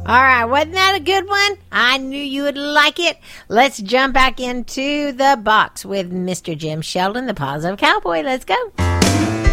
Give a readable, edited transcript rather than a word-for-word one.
All right, wasn't that a good one? I knew you would like it. Let's jump back into the box with Mr. Jim Sheldon, the Positive Cowboy. Let's go.